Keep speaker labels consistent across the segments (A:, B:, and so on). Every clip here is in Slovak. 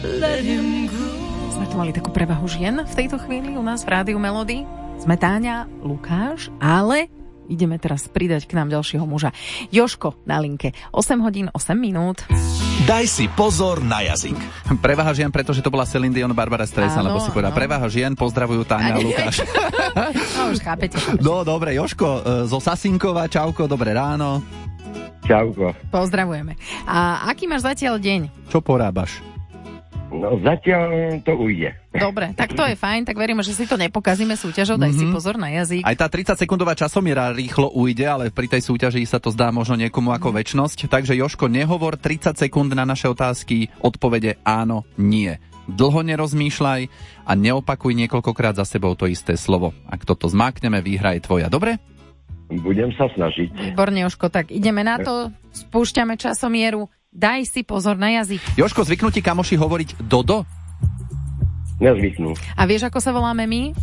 A: Sme tu mali takú prevahu žien v tejto chvíli u nás v Rádiu Melody. Sme Táňa, Lukáš, ale ideme teraz pridať k nám ďalšieho muža. Jožko na linke. 8 hodín, 8 minút.
B: Daj si pozor na jazyk.
C: Prevaha žien, pretože to bola Celine Dion, Barbara Streisand, lebo si povedal prevaha žien, pozdravujú Táňa a Lukáš.
A: No už chápete.
C: No dobre, Jožko zo Sasinkova, čauko, dobré ráno.
D: Čauko.
A: Pozdravujeme. A aký máš zatiaľ deň?
C: Čo porábaš?
D: No zatiaľ to ujde.
A: Dobre, tak to je fajn, tak veríme, že si to nepokazíme súťažou, daj si pozor na jazyk.
C: Aj tá 30-sekundová časomiera rýchlo ujde, ale pri tej súťaži sa to zdá možno niekomu ako večnosť. Takže Jožko, nehovor 30 sekúnd na naše otázky, odpovede áno, nie. Dlho nerozmýšľaj a neopakuj niekoľkokrát za sebou to isté slovo. Ak toto zmákneme, výhra je tvoja, dobre?
D: Budem sa snažiť.
A: Výborne, Jožko, tak ideme na to, spúšťame časomieru. Daj si pozor na jazyk.
C: Jožko, zvyknú ti kamoši hovoriť Dodo?
D: Nezvyknú.
A: A vieš, ako sa voláme my?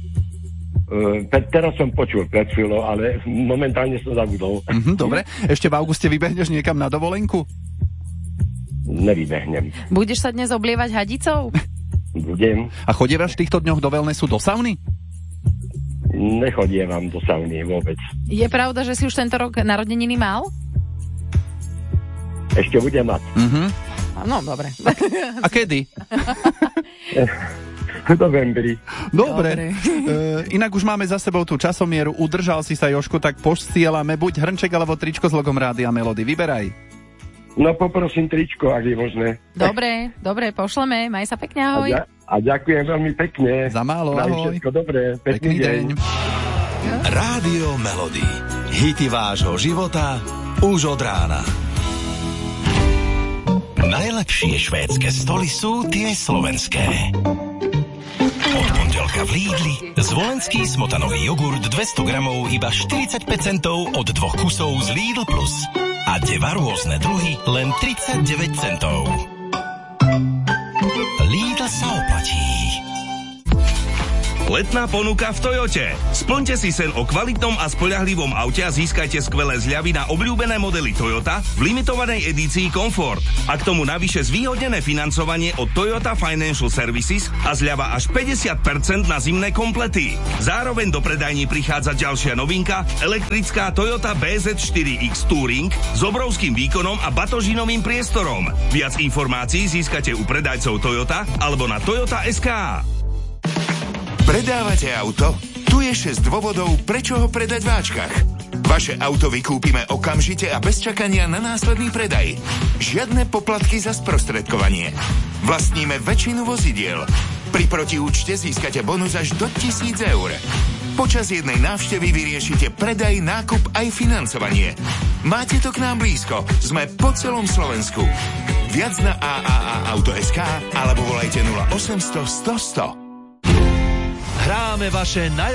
D: Teraz som počul pred chvíľou, ale momentálne som zabudol.
C: Dobre. Ešte v auguste vybehneš niekam na dovolenku?
D: Nevybehnem.
A: Budeš sa dnes oblievať hadicou?
D: Budem.
C: A chodievaš v týchto dňoch do wellnessu, do sauny?
D: Nechodievam do sauny vôbec.
A: Je pravda, že si už tento rok narodeniny mal?
D: Ešte budem mať.
A: No, dobre.
C: A kedy?
D: V novembri.
C: Dobre. Inak už máme za sebou tú časomieru. Udržal si sa, Jožko, tak posielame buď hrnček alebo tričko s logom Rádia Melody. Vyberaj.
D: No poprosím tričko, ak je možné.
A: Dobre, pošleme. Maj sa pekne, ahoj.
D: A ďakujem veľmi pekne.
C: Za málo, ahoj.
D: Všetko dobré. Pekný deň.
B: Rádio Melody. Hity vášho života už od rána. Najlepšie švédske stoly sú tie slovenské. Od pondelka v Lidli zvolenský smotanový jogurt 200 gramov iba 45 centov od 2 kusov z Lidl Plus. A deva rôzne druhy len 39 centov. Lidl sa oplatí.
E: Letná ponuka v Toyote. Splňte si sen o kvalitnom a spoľahlivom aute a získajte skvelé zľavy na obľúbené modely Toyota v limitovanej edícii Comfort. A k tomu navyše zvýhodnené financovanie od Toyota Financial Services a zľava až 50% na zimné komplety. Zároveň do predajní prichádza ďalšia novinka, elektrická Toyota BZ4X Touring s obrovským výkonom a batožinovým priestorom. Viac informácií získate u predajcov Toyota alebo na Toyota.sk.
F: Predávate auto? Tu je 6 dôvodov, prečo ho predať v Ačkach. Vaše auto vykúpime okamžite a bez čakania na následný predaj. Žiadne poplatky za sprostredkovanie. Vlastníme väčšinu vozidiel. Pri protiúčte získate bonus až do 1,000 eur. Počas jednej návštevy vyriešite predaj, nákup aj financovanie. Máte to k nám blízko. Sme po celom Slovensku. Viac na AAA-auto.sk alebo volajte 0800 100 100.
B: Hráme vaše